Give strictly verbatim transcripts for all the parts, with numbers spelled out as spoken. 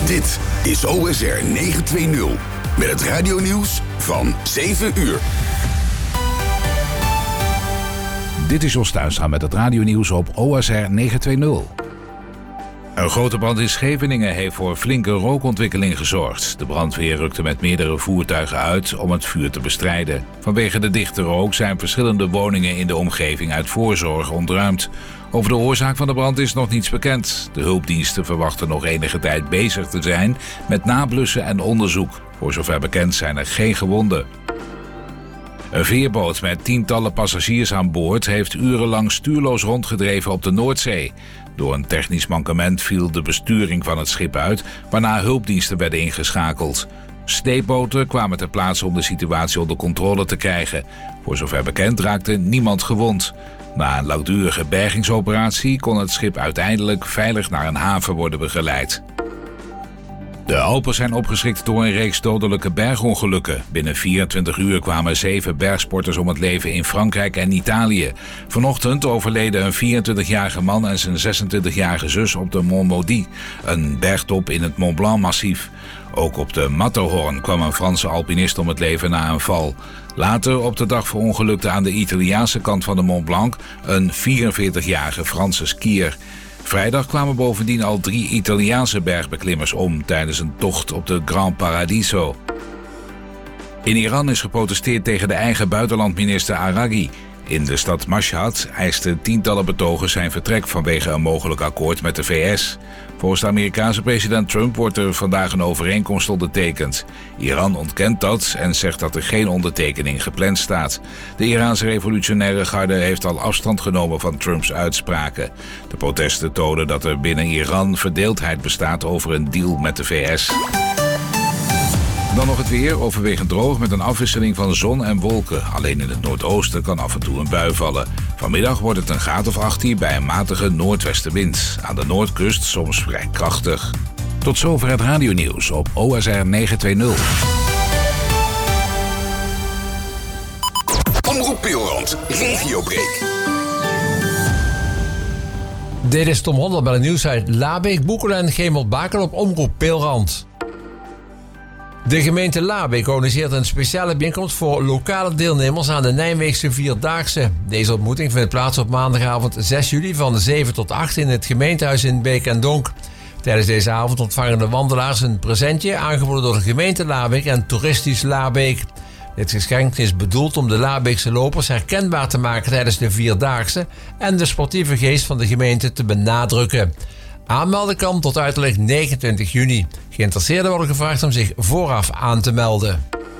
Dit is O S R negenhonderdtwintig met het radionieuws van zeven uur. Dit is Jos Tuinstra met het radionieuws op O S R negenhonderdtwintig. Een grote brand in Scheveningen heeft voor flinke rookontwikkeling gezorgd. De brandweer rukte met meerdere voertuigen uit om het vuur te bestrijden. Vanwege de dichte rook zijn verschillende woningen in de omgeving uit voorzorg ontruimd. Over de oorzaak van de brand is nog niets bekend. De hulpdiensten verwachten nog enige tijd bezig te zijn met nablussen en onderzoek. Voor zover bekend zijn er geen gewonden. Een veerboot met tientallen passagiers aan boord heeft urenlang stuurloos rondgedreven op de Noordzee. Door een technisch mankement viel de besturing van het schip uit, waarna hulpdiensten werden ingeschakeld. Sleepboten kwamen ter plaatse om de situatie onder controle te krijgen. Voor zover bekend raakte niemand gewond. Na een langdurige bergingsoperatie kon het schip uiteindelijk veilig naar een haven worden begeleid. De Alpen zijn opgeschrikt door een reeks dodelijke bergongelukken. Binnen vierentwintig uur kwamen zeven bergsporters om het leven in Frankrijk en Italië. Vanochtend overleden een vierentwintigjarige man en zijn zesentwintigjarige zus op de Mont Maudit, een bergtop in het Mont Blanc-massief. Ook op de Matterhorn kwam een Franse alpinist om het leven na een val. Later op de dag verongelukte aan de Italiaanse kant van de Mont Blanc een vierenveertigjarige Franse skier. Vrijdag kwamen bovendien al drie Italiaanse bergbeklimmers om tijdens een tocht op de Grand Paradiso. In Iran is geprotesteerd tegen de eigen buitenlandminister Araghi. In de stad Mashhad eisten tientallen betogers zijn vertrek vanwege een mogelijk akkoord met de V S. Volgens de Amerikaanse president Trump wordt er vandaag een overeenkomst ondertekend. Iran ontkent dat en zegt dat er geen ondertekening gepland staat. De Iraanse revolutionaire garde heeft al afstand genomen van Trumps uitspraken. De protesten tonen dat er binnen Iran verdeeldheid bestaat over een deal met de V S. Dan nog het weer, overwegend droog met een afwisseling van zon en wolken. Alleen in het noordoosten kan af en toe een bui vallen. Vanmiddag wordt het een graad of achttien bij een matige noordwestenwind. Aan de noordkust soms vrij krachtig. Tot zover het radionieuws op O S R negenhonderdtwintig. Omroep Pilrand, regiobreak. Dit is Tom Hondel bij het nieuws uit Labeek, Boekelen en Gemert-Bakel op Omroep Pilrand. De gemeente Labeek organiseert een speciale bijeenkomst voor lokale deelnemers aan de Nijmeegse Vierdaagse. Deze ontmoeting vindt plaats op maandagavond zes juli van zeven tot acht in het gemeentehuis in Beek en Donk. Tijdens deze avond ontvangen de wandelaars een presentje aangeboden door de gemeente Labeek en Toeristisch Labeek. Dit geschenk is bedoeld om de Labeekse lopers herkenbaar te maken tijdens de Vierdaagse en de sportieve geest van de gemeente te benadrukken. Aanmelden kan tot uiterlijk negenentwintig juni. Geïnteresseerden worden gevraagd om zich vooraf aan te melden.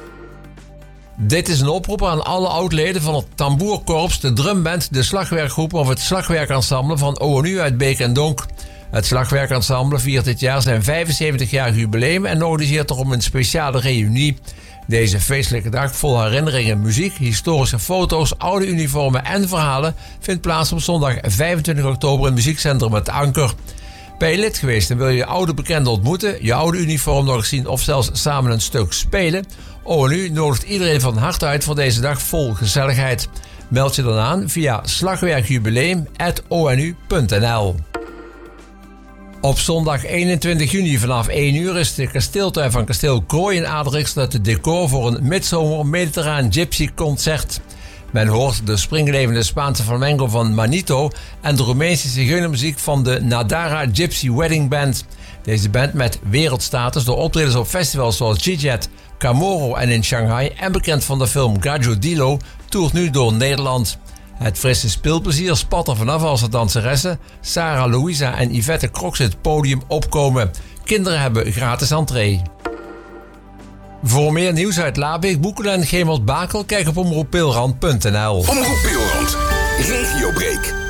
Dit is een oproep aan alle oud-leden van het tamboerkorps, de drumband, de slagwerkgroep of het slagwerkensemble van O N U uit Beek en Donk. Het slagwerkensemble viert dit jaar zijn vijfenzeventigjarig jubileum en organiseert erom een speciale reunie. Deze feestelijke dag vol herinneringen, muziek, historische foto's, oude uniformen en verhalen vindt plaats op zondag vijfentwintig oktober in het muziekcentrum Het Anker. Ben je lid geweest en wil je je oude bekenden ontmoeten, je oude uniform nog eens zien of zelfs samen een stuk spelen? O N U nodigt iedereen van harte uit voor deze dag vol gezelligheid. Meld je dan aan via slagwerkjubileum apenstaartje o n u punt n l. Op zondag eenentwintig juni vanaf één uur is de kasteeltuin van kasteel Krooi in Aderikst het decor voor een midzomer mediterraan gypsy concert. Men hoort de springlevende Spaanse flamenco van Manito en de Roemeense zigeunermuziek van de Nadara Gypsy Wedding Band. Deze band met wereldstatus door optredens op festivals zoals Gijet, Camoro en in Shanghai en bekend van de film Gaggio Dilo toert nu door Nederland. Het frisse speelplezier spat er vanaf als de danseressen Sarah Louisa en Yvette Crox het podium opkomen. Kinderen hebben gratis entree. Voor meer nieuws uit Labeek, Boekelen en Gemert-Bakel kijk op omroep pilrand punt n l. Omroep Pilrand, regiobreak.